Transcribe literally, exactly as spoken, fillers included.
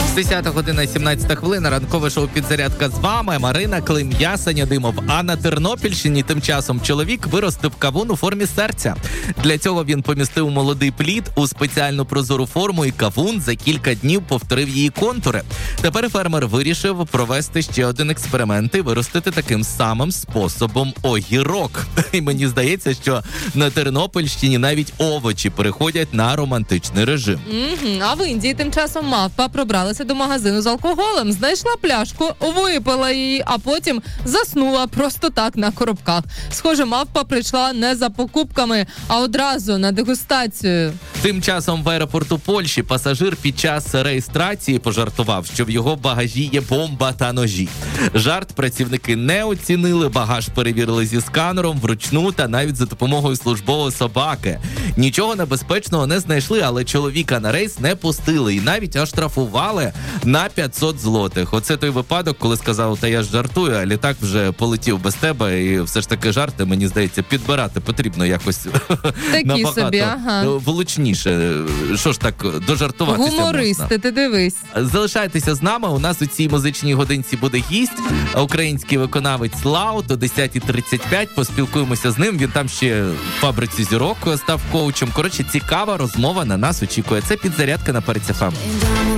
десята година, сімнадцята хвилина, ранкове шоу «Підзарядка» з вами. Марина Клим, я Саня Димов. А на Тернопільщині тим часом чоловік виростив кавун у формі серця. Для цього він помістив молодий плід у спеціальну прозору форму, і кавун за кілька днів повторив її контури. Тепер фермер вирішив провести ще один експеримент і виростити таким самим способом огірок. І мені здається, що на Тернопільщині навіть овочі переходять на романтичний режим. Mm-hmm. А в Індії тим часом мавпа пробралася до магазину з алкоголем, знайшла пляшку, випила її, а потім заснула просто так на коробках. Схоже, мавпа прийшла не за покупками, а одразу на дегустацію. Тим часом в аеропорту Польщі пасажир під час реєстрації пожартував, що в його багажі є бомба та ножі. Жарт працівники не оцінили, багаж перевірили зі сканером, вручну та навіть за допомогою службової собаки. Нічого небезпечного не знайшли, але чоловіка на рейс не пустили і навіть оштрафували на п'ятсот злотих. Оце той випадок, коли сказав, та я ж жартую, а літак вже полетів без тебе, і все ж таки жарти, мені здається, підбирати потрібно якось набагато ага. влучніше. Що ж так, дожартуватися Гумористи, можна. ти дивись. Залишайтеся з нами, у нас у цій музичній годинці буде гість, український виконавець Лаут о десята тридцять п'ять, поспілкуємося з ним, він там ще в фабриці зірок став коучем. Коротше, цікава розмова на нас очікує. Це «Підзарядка» на Перець еф ем.